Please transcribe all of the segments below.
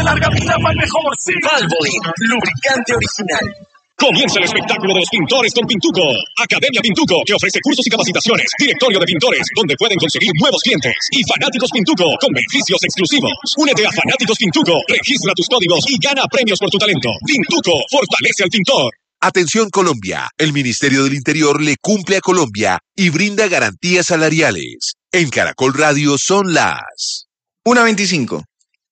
larga vida para el mejor, sí. Valvoline, lubricante original. Comienza el espectáculo de los pintores con Pintuco. Academia Pintuco, que ofrece cursos y capacitaciones. Directorio de pintores, donde pueden conseguir nuevos clientes. Y Fanáticos Pintuco, con beneficios exclusivos. Únete a Fanáticos Pintuco, registra tus códigos y gana premios por tu talento. Pintuco, fortalece al pintor. Atención Colombia, el Ministerio del Interior le cumple a Colombia y brinda garantías salariales. En Caracol Radio son las 1:25.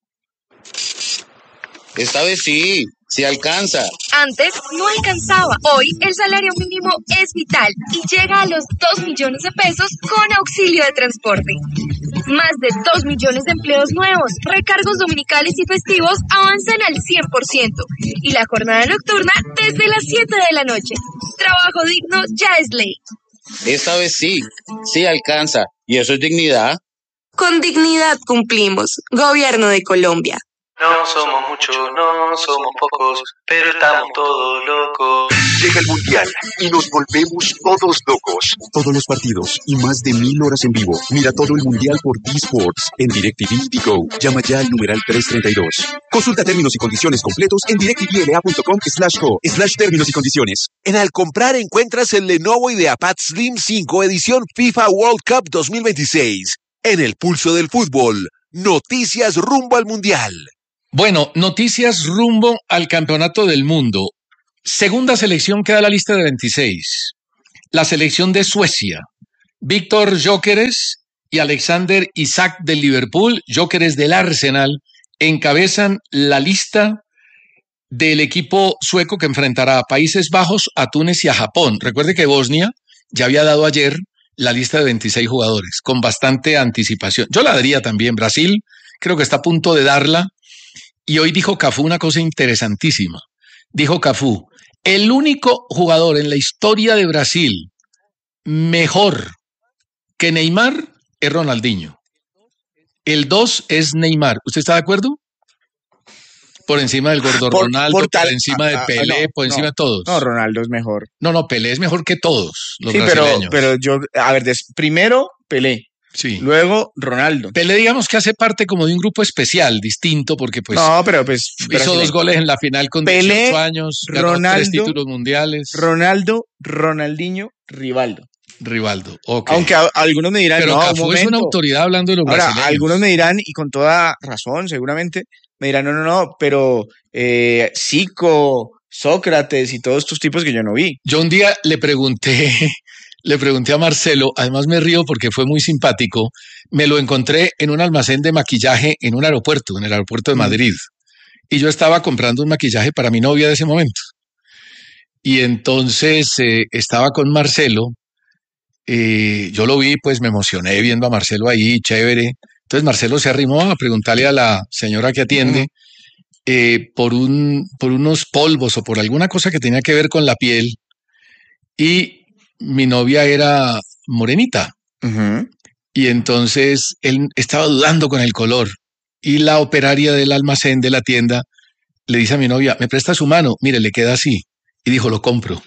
Esta vez sí alcanza. Antes no alcanzaba. Hoy el salario mínimo es vital y llega a los 2 millones de pesos con auxilio de transporte. Más de 2 millones de empleos nuevos, recargos dominicales y festivos avanzan al 100% y la jornada nocturna desde las 7 de la noche. Trabajo digno ya es ley. Esta vez sí alcanza. ¿Y eso es dignidad? Con dignidad cumplimos. Gobierno de Colombia. No somos muchos, no somos pocos, pero estamos todos locos. Llega el Mundial y nos volvemos todos locos. Todos los partidos y más de 1000 horas en vivo. Mira todo el Mundial por T-Sports en DirecTV y Go. Llama ya al numeral 332. Consulta términos y condiciones completos en directvla.com/go/términos y condiciones. En Al Comprar encuentras el Lenovo IdeaPad Slim 5 edición FIFA World Cup 2026. En el pulso del fútbol, noticias rumbo al Mundial. Bueno, noticias rumbo al Campeonato del Mundo. Segunda selección queda la lista de 26. La selección de Suecia. Víctor Gyökeres y Alexander Isak del Liverpool, Gyökeres del Arsenal, encabezan la lista del equipo sueco que enfrentará a Países Bajos, a Túnez y a Japón. Recuerde que Bosnia ya había dado ayer la lista de 26 jugadores, con bastante anticipación. Yo la daría también. Brasil creo que está a punto de darla. Y hoy dijo Cafú una cosa interesantísima. Dijo Cafú, el único jugador en la historia de Brasil mejor que Neymar es Ronaldinho. El 2 es Neymar. ¿Usted está de acuerdo? Por encima del gordo Ronaldo, por encima de Pelé, por encima de todos. No, Ronaldo es mejor. No, Pelé es mejor que todos los sí, brasileños. pero yo, a ver, primero Pelé. Sí. Luego Ronaldo. Pelé, digamos que hace parte como de un grupo especial, distinto, porque pues, no, pero pues hizo 2 goles en la final con Pelé, 18 años, ganó Ronaldo, 3 títulos mundiales. Ronaldo, Ronaldinho, Rivaldo, okay. Aunque algunos me dirán, pero no, Cafú es una autoridad hablando de los brasileños. Ahora, algunos me dirán, y con toda razón, seguramente, me dirán, no, pero Zico, Sócrates y todos estos tipos que yo no vi. Yo un día le pregunté a Marcelo, además me río porque fue muy simpático, me lo encontré en un almacén de maquillaje en un aeropuerto, en el aeropuerto de Madrid, y yo estaba comprando un maquillaje para mi novia de ese momento. Y entonces estaba con Marcelo, yo lo vi, pues me emocioné viendo a Marcelo ahí, chévere. Entonces Marcelo se arrimó a preguntarle a la señora que atiende por unos polvos o por alguna cosa que tenía que ver con la piel, y mi novia era morenita. Y entonces él estaba dudando con el color. Y la operaria del almacén de la tienda le dice a mi novia, ¿me presta su mano? Mire, le queda así. Y dijo, lo compro.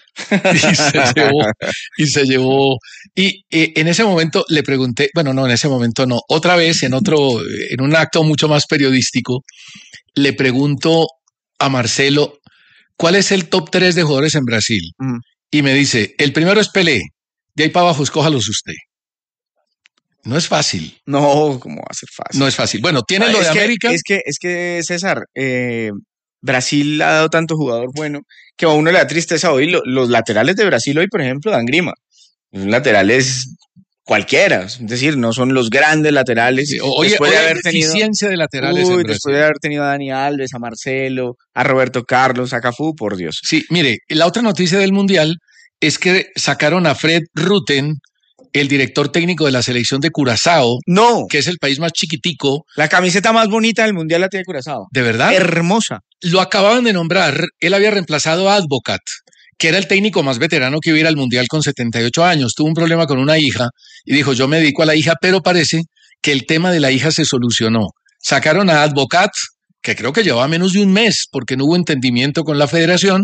Y se llevó. Y en ese momento le pregunté, bueno, no, en ese momento no. Otra vez, en un acto mucho más periodístico, le pregunto a Marcelo, ¿cuál es el top 3 de jugadores en Brasil? Y me dice, el primero es Pelé, de ahí para abajo escójalos usted. No es fácil. No, ¿cómo va a ser fácil? No es fácil. Bueno, tiene lo de América. Es que César, Brasil ha dado tanto jugador bueno que a uno le da tristeza hoy. Los laterales de Brasil hoy, por ejemplo, dan grima. Los laterales cualquiera, es decir, no son los grandes laterales. Sí, después de haber tenido deficiencia de laterales. Después de haber tenido a Dani Alves, a Marcelo, a Roberto Carlos, a Cafú, por Dios. Sí, mire, la otra noticia del Mundial es que sacaron a Fred Rutten, el director técnico de la selección de Curazao, que es el país más chiquitico. La camiseta más bonita del Mundial la tiene Curazao. ¿De verdad? Hermosa. Lo acababan de nombrar, él había reemplazado a Advocat, que era el técnico más veterano que iba a ir al Mundial con 78 años. Tuvo un problema con una hija y dijo, yo me dedico a la hija, pero parece que el tema de la hija se solucionó. Sacaron a Advocat, que creo que llevaba menos de un mes porque no hubo entendimiento con la federación.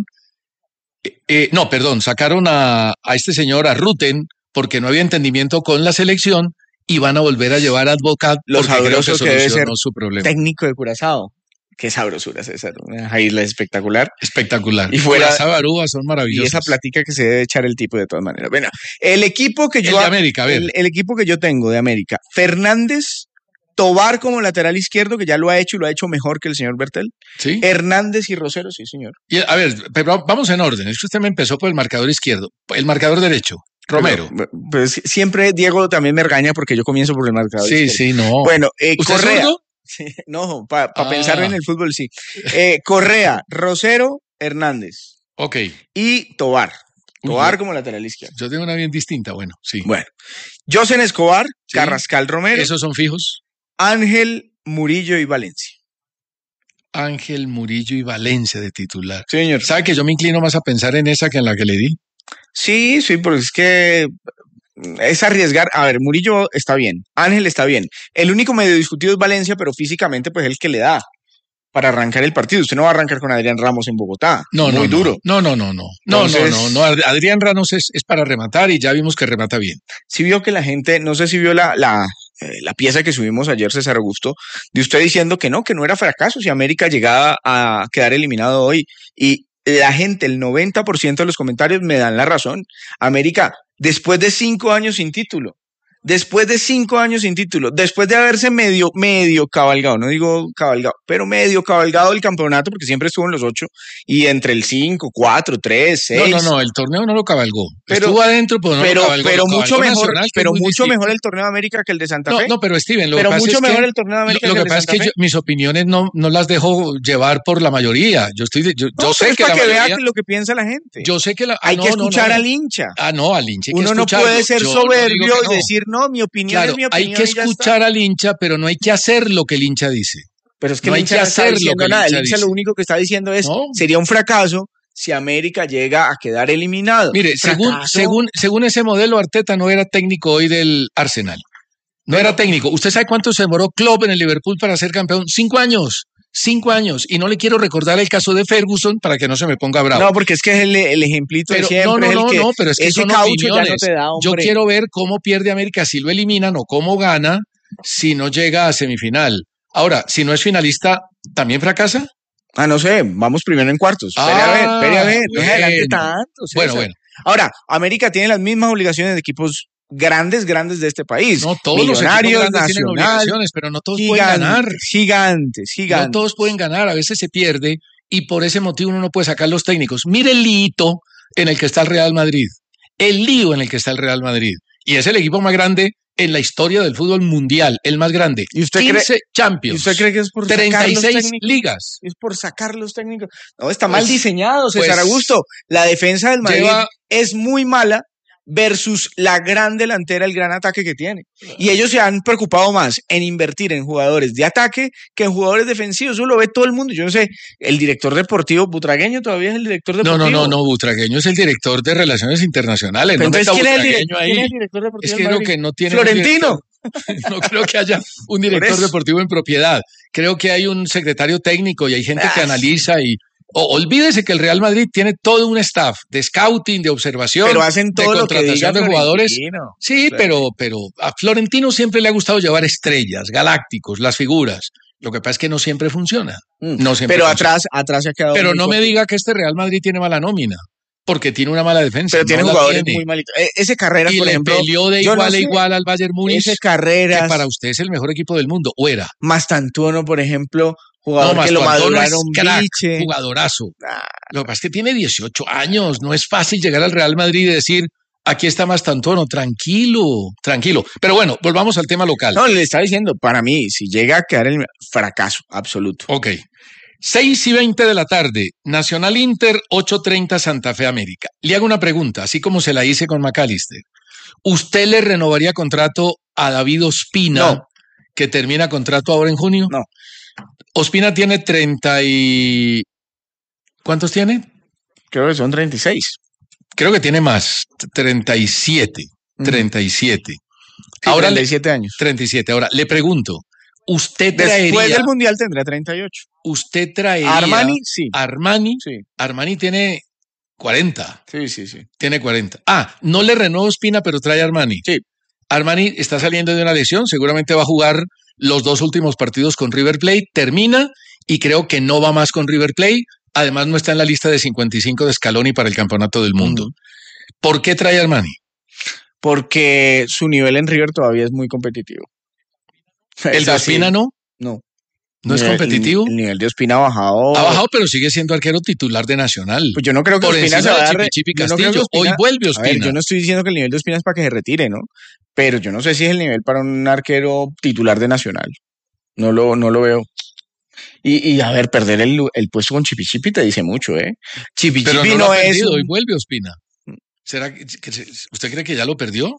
Sacaron a este señor, a Rutten, porque no había entendimiento con la selección, y van a volver a llevar a Advocat los porque creo que que debe ser su problema. Técnico de Curazao. Qué sabrosura, César. Una isla espectacular. Espectacular. Y fuera las avarúas son y maravillosas. esa platica que se debe echar el tipo de todas maneras. Bueno, el equipo que yo El de América, a ver. el equipo que yo tengo de América, Fernández, Tobar como lateral izquierdo, que ya lo ha hecho y lo ha hecho mejor que el señor Bertel. ¿Sí? Hernández y Rosero, sí, señor. Y, a ver, pero vamos en orden. Es que usted me empezó por el marcador izquierdo. El marcador derecho, Romero. Pues siempre Diego también me regaña porque yo comienzo por el marcador Sí, izquierdo. sí, no. Bueno, ¿Usted es Correa. zurdo? Sí, no, para Ah. pensar en el fútbol, sí. Correa, Rosero, Hernández Ok. y Tobar. Uy, Tobar yo- como lateral izquierdo. Yo tengo una bien distinta, bueno, sí. Bueno, Josen Escobar, Sí. Carrascal Romero, Esos son fijos. Ángel Murillo y Valencia. Ángel Murillo y Valencia de titular. Sí, señor. ¿Sabe que yo me inclino más a pensar en esa que en la que le di? Sí, sí, porque es que es arriesgar. A ver, Murillo está bien, Ángel está bien. El único medio discutido es Valencia, pero físicamente pues el que le da para arrancar el partido. Usted no va a arrancar con Adrián Ramos en Bogotá. No, Muy no, duro. No. Entonces- No. Adrián Ramos es para rematar y ya vimos que remata bien. Sí vio que la gente, no sé si vio la pieza que subimos ayer, César Augusto, de usted diciendo que no era fracaso si América llegaba a quedar eliminado hoy. Y la gente, el 90% de los comentarios me dan la razón. América, después de 5 años sin título, después de haberse medio cabalgado, no digo cabalgado, pero medio cabalgado el campeonato, porque siempre estuvo en los 8, y entre el 5, 4, 3, 6. No, el torneo no lo cabalgó. Pero- Estuvo adentro, pero no lo cabalgó. pero Lo mucho cabalgó mejor, Nacional, que es pero muy mucho distinto. mejor el torneo de América que el de Santa Fe. No, pero Steven, lo pero que pasa mucho es mejor que, el torneo de América lo que que el de pasa es Santa que Fe. mis opiniones no las dejo llevar por la mayoría. Yo No, sé pero es que para la que mayoría, vea lo que piensa la gente. yo sé que Hay que escuchar al hincha. No, al hincha hay que Uno no escucharlo. puede ser Yo no digo soberbio que y no. decir, no, mi opinión Claro, es mi opinión. hay que y ya está. escuchar al hincha, pero no hay que hacer lo que el hincha dice. Pero es que no el hay hincha que no está hacer lo diciendo que el nada. El hincha hincha dice. lo único que está diciendo es, No. sería un fracaso si América llega a quedar eliminado. Mire, ¿Fracaso? según ese modelo, Arteta no era técnico hoy del Arsenal. No era técnico. ¿Usted sabe cuánto se demoró Klopp en el Liverpool para ser campeón? 5 años. 5 años. Y no le quiero recordar el caso de Ferguson para que no se me ponga bravo. No, porque es que es el ejemplito Pero de siempre. no, pero es que ese son caucho ya no opiniones. te da, Yo hombre. quiero ver cómo pierde América si lo eliminan o cómo gana si no llega a semifinal. Ahora, si no es finalista, ¿también fracasa? No sé, vamos primero en cuartos. Espere a ver, no se adelante tanto. César. Bueno. Ahora, América tiene las mismas obligaciones de equipos grandes de este país. No, todos los equipos Millonarios, grandes tienen Nacional, obligaciones, pero no todos pueden ganar. Gigantes. No todos pueden ganar, a veces se pierde y por ese motivo uno no puede sacar los técnicos. Mire el lío en el que está el Real Madrid. El lío en el que está el Real Madrid. Y es el equipo más grande en la historia del fútbol mundial, el más grande. ¿Y usted 15 Champions. ¿Y usted cree que es por sacar los 36 técnicos? ligas. Es por sacar los técnicos. No, está mal Pues- diseñado, César pues Augusto. La defensa del Madrid lleva- es muy mala versus la gran delantera, el gran ataque que tiene. Y ellos se han preocupado más en invertir en jugadores de ataque que en jugadores defensivos. Eso lo ve todo el mundo. Yo no sé, el director deportivo butragueño todavía es el director deportivo. No, Butragueño es el director de Relaciones Internacionales. Pero No entonces, meta ¿quién es, Butragueño ahí. ¿quién es el director deportivo Es del que creo Madrid? que no tiene un Florentino. No creo que haya un director eso. deportivo en propiedad. Creo que hay un secretario técnico y hay gente que analiza y olvídese que el Real Madrid tiene todo un staff de scouting, de observación, Pero hacen todo de lo que diga contratación de jugadores. Florentino. Sí, Claro. pero a Florentino siempre le ha gustado llevar estrellas, galácticos, las figuras. Lo que pasa es que no siempre funciona. No siempre Pero funciona. atrás se ha quedado. Pero muy no me corto. diga que este Real Madrid tiene mala nómina, porque tiene una mala defensa. Pero tiene no la jugadores tiene. muy malitos. Ese Carreras, Y por le ejemplo. peleó de yo no igual a sé, igual al Bayern Múnich, Ese que Carreras, para usted es el mejor equipo del mundo, o era. Mastantuono, por ejemplo, jugador que lo Mastuantuono es maduraron crack, Vilche. jugadorazo. Lo que pasa es que tiene 18 años, no es fácil llegar al Real Madrid y decir, aquí está Mastantuono, tranquilo. Pero bueno, volvamos al tema local. No, le estaba diciendo, para mí, si llega a quedar el fracaso absoluto. Ok. 6:20 de la tarde, Nacional Inter, 8:30 Santa Fe América. Le hago una pregunta, así como se la hice con McAllister. ¿Usted le renovaría contrato a David Ospina, No. que termina contrato ahora en junio? No. Ospina tiene 30 y... ¿Cuántos tiene? Creo que son 36. Creo que tiene más, 37. 37. Sí, Ahora 37 años. 37. Ahora, le pregunto, ¿usted Después traería... del Mundial tendrá 38. ¿Usted traería... Armani, sí. Armani, Sí, Armani tiene 40. sí. Tiene 40. No le renueva Ospina, pero trae a Armani. Sí. Armani está saliendo de una lesión, seguramente va a jugar los 2 últimos partidos con River Plate, termina y creo que no va más con River Plate. Además, no está en la lista de 55 de Scaloni para el Campeonato del Mundo. ¿Por qué trae a Armani? Porque su nivel en River todavía es muy competitivo. ¿El de Ospina no? No. ¿No es competitivo? El nivel de Ospina ha bajado. Ha bajado, pero sigue siendo arquero titular de Nacional. Pues yo no creo que por Ospina se encima vaya de Chipichipi yo no creo Castillo. que Ospina- Hoy vuelve Ospina. A ver, yo no estoy diciendo que el nivel de Ospina es para que se retire, ¿no? Pero yo no sé si es el nivel para un arquero titular de Nacional. No lo veo. Y a ver, perder el puesto con Chipichipi te dice mucho, ¿eh? Chipichipi Pero no no lo ha es perdido, un- hoy vuelve Ospina. ¿Será que usted cree que ya lo perdió?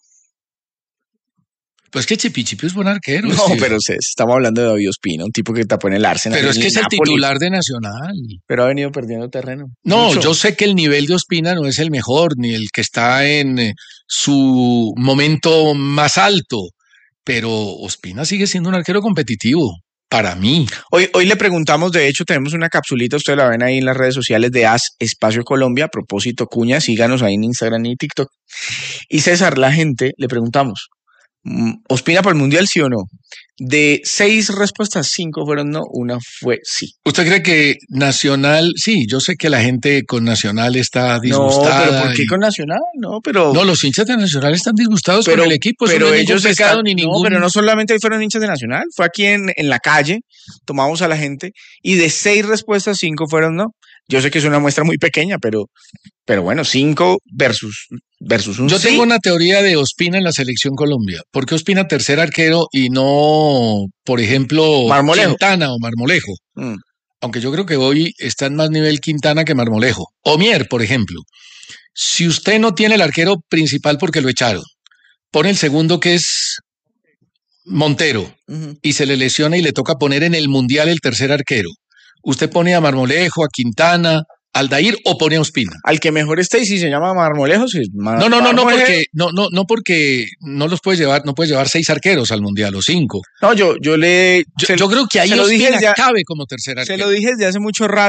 Pues que Chipichipi es buen arquero. No, sí. pero estamos hablando de David Ospina, un tipo que tapó en el Arsenal. Pero es en que es el Napoli, titular de Nacional. Pero ha venido perdiendo terreno. No, Mucho. yo sé que el nivel de Ospina no es el mejor, ni el que está en su momento más alto, pero Ospina sigue siendo un arquero competitivo, para mí. Hoy le preguntamos, de hecho, tenemos una capsulita, ustedes la ven ahí en las redes sociales de AS Espacio Colombia, a propósito, Cuña, síganos ahí en Instagram y TikTok. Y César, la gente, le preguntamos, ¿Ospina para el Mundial, sí o no? De 6 respuestas, 5 fueron no, una fue sí. ¿Usted cree que Nacional, sí, yo sé que la gente con Nacional está disgustada? No, pero ¿por qué con Nacional? No, pero... No, los hinchas de Nacional están disgustados con el equipo, eso pero no es ellos ningún pecado están, ni ningún... No, pero no solamente fueron hinchas de Nacional, fue aquí en la calle, tomamos a la gente, y de 6 respuestas, 5 fueron no. Yo sé que es una muestra muy pequeña, pero bueno, 5 versus un Yo sí. tengo una teoría de Ospina en la selección Colombia. ¿Por qué Ospina tercer arquero y no, por ejemplo, Marmolejo? Quintana o Marmolejo? Aunque yo creo que hoy está en más nivel Quintana que Marmolejo. O Mier, por ejemplo. Si usted no tiene el arquero principal porque lo echaron, pone el segundo que es Montero y se le lesiona y le toca poner en el Mundial el tercer arquero. ¿Usted pone a Marmolejo, a Quintana, Aldair o pone a Ospina? Al que mejor esté, y si se llama Marmolejo, sí. No, porque no los puedes llevar, no puedes llevar 6 arqueros al Mundial o 5. No, yo creo que ahí Yo creo que ahí Ospina cabe como tercer arquero. Se lo dije desde hace mucho rato.